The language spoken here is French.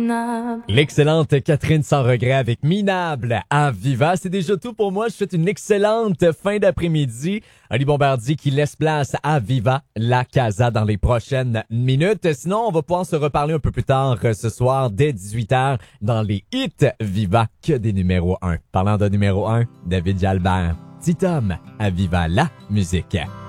L'excellente Catherine Sans Regret avec Minable à Viva. C'est déjà tout pour moi. Je souhaite une excellente fin d'après-midi. Ali Bombardier qui laisse place à Viva la Casa dans les prochaines minutes. Sinon, on va pouvoir se reparler un peu plus tard ce soir dès 18h dans les hits Viva que des numéros 1. Parlant de numéro 1, David Jalbert. Petit homme à Viva la musique.